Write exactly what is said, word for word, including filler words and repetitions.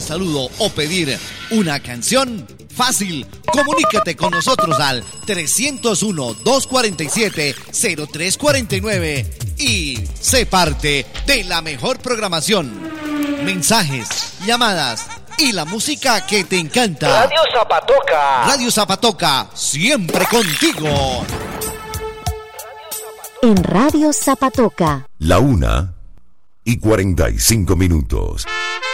saludo o pedir una canción, fácil, comunícate con nosotros al tres cero uno, dos cuatro siete, cero tres cuatro nueve y sé parte de la mejor programación. Mensajes, llamadas y la música que te encanta. Radio Zapatoca. Radio Zapatoca, siempre contigo. En Radio Zapatoca. La una y cuarenta y cinco minutos.